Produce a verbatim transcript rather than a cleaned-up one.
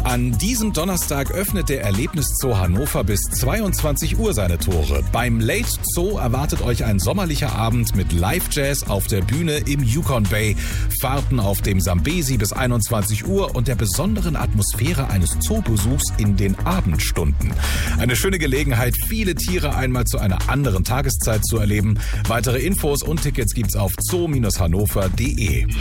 An diesem Donnerstag öffnet der Erlebniszoo Hannover bis zweiundzwanzig Uhr seine Tore. Beim Late Zoo erwartet euch ein sommerlicher Abend mit Live-Jazz auf der Bühne im Yukon Bay, Fahrten auf dem Sambesi bis einundzwanzig Uhr und der besonderen Atmosphäre eines Zoobesuchs in den Abendstunden. Eine schöne Gelegenheit, viele Tiere einmal zu einer anderen Tageszeit zu erleben. Weitere Infos und Tickets gibt's auf zoo Bindestrich hannover punkt de.